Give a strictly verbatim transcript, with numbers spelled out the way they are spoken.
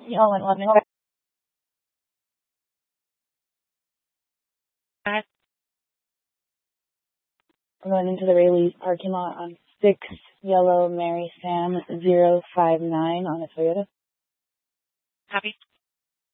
Y'all went loving. I'm going into the Rayleigh parking lot on six Yellow Mary Sam zero five nine on a Toyota. Copy.